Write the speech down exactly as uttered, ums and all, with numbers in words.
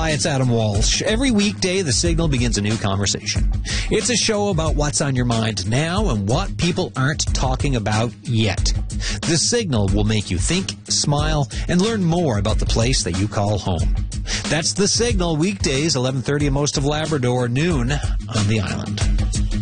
Hi, it's Adam Walsh. Every weekday, The Signal begins a new conversation. It's a show about what's on your mind now and what people aren't talking about yet. The Signal will make you think, smile, and learn more about the place that you call home. That's The Signal, weekdays, eleven thirty in most of Labrador, noon on the island.